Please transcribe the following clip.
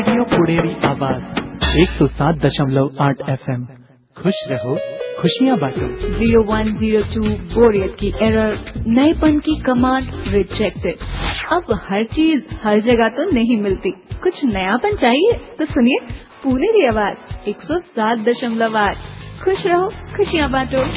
Radio Puneri आवाज 107.8 FM। खुश रहो, खुशियाँ बांटो। 0102 बोरियत की एरर, नएपन की कमांड रिजेक्टेड। अब हर चीज हर जगह तो नहीं मिलती, कुछ नयापन चाहिए तो सुनिए पुणेरी आवाज 107.8। खुश रहो, खुशियाँ बांटो।